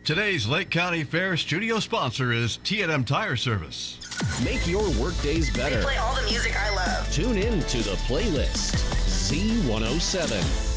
Today's Lake County Fair studio sponsor is T&M Tire Service. Make your workdays better. They play all the music I love. Tune in to the playlist. Z107.